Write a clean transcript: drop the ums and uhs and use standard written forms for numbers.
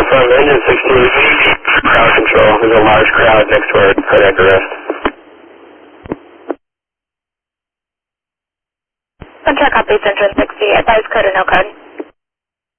from engine 16, crowd control. There's a large crowd next to our cardiac arrest. Contact copy, engine 60. Advise code or no code.